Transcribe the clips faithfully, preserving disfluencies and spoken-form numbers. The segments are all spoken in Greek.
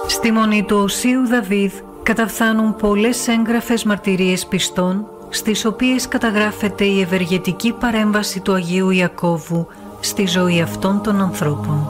Στη μονή του Οσίου Δαβίδ καταφθάνουν πολλές έγγραφες μαρτυρίες πιστών, στις οποίες καταγράφεται η ευεργετική παρέμβαση του Αγίου Ιακώβου στη ζωή αυτών των ανθρώπων.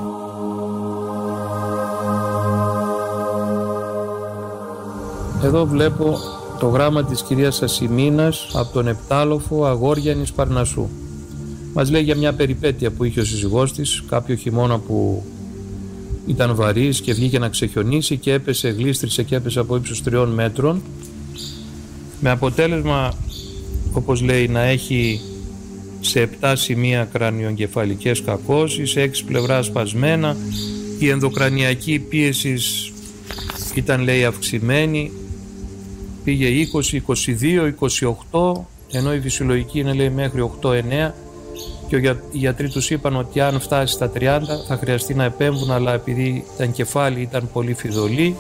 Εδώ βλέπω το γράμμα της κυρίας Ασημίνας από τον Επτάλοφο Αγόριανης Παρνασσού. Μας λέει για μια περιπέτεια που είχε ο σύζυγός της κάποιο χειμώνα που ήταν βαρύς και βγήκε να ξεχιονίσει και έπεσε, γλίστρισε και έπεσε από ύψος τριών μέτρων, με αποτέλεσμα, όπως λέει, να έχει σε επτά σημεία κρανιογκεφαλικές κακώσεις, σε έξι πλευρά σπασμένα, η ενδοκρανιακή πίεση ήταν, λέει, αυξημένη, πήγε είκοσι, είκοσι δύο, είκοσι οκτώ, ενώ η φυσιολογική είναι, λέει, μέχρι οκτώ εννέα, και οι γιατροί τους είπαν ότι αν φτάσει στα τριάντα θα χρειαστεί να επέμβουν, αλλά επειδή τα εγκεφάλια ήταν πολύ φιδωλοί,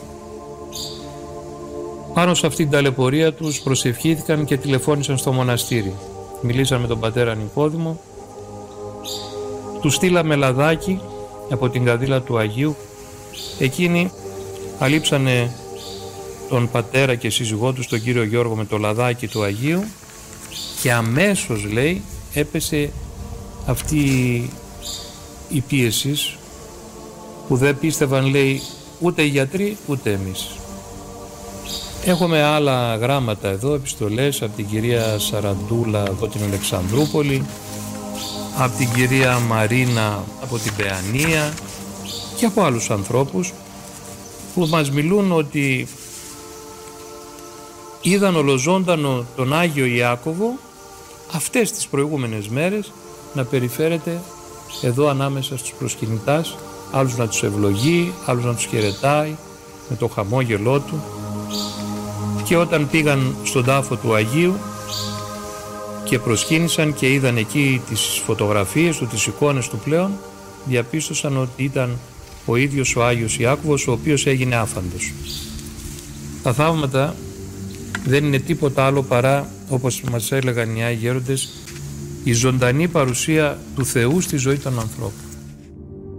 πάνω σε αυτήν την ταλαιπωρία τους προσευχήθηκαν και τηλεφώνησαν στο μοναστήρι. Μιλήσαν με τον πατέρα Νικόδημο, του στείλαμε λαδάκι από την καδίλα του Αγίου. Εκείνοι αλείψανε τον πατέρα και σύζυγό του, τον κύριο Γιώργο, με το λαδάκι του Αγίου, και αμέσως, λέει, έπεσε αυτή η πίεση που δεν πίστευαν, λέει, ούτε οι γιατροί ούτε εμείς. Έχουμε άλλα γράμματα εδώ, επιστολές από την κυρία Σαραντούλα από την Αλεξανδρούπολη, από την κυρία Μαρίνα από την Παιανία και από άλλους ανθρώπους που μας μιλούν ότι είδαν ολοζώντανο τον Άγιο Ιάκωβο αυτές τις προηγούμενες μέρες να περιφέρεται εδώ ανάμεσα στους προσκυνητάς, άλλους να τους ευλογεί, άλλους να τους χαιρετάει με το χαμόγελό του, και όταν πήγαν στον τάφο του Αγίου και προσκύνησαν και είδαν εκεί τις φωτογραφίες του, τις εικόνες του πλέον, διαπίστωσαν ότι ήταν ο ίδιος ο Άγιος Ιάκωβος, ο οποίος έγινε άφαντος. Τα θαύματα δεν είναι τίποτα άλλο παρά, όπως μας έλεγαν οι Άγιοι Γέροντες, η ζωντανή παρουσία του Θεού στη ζωή των ανθρώπων.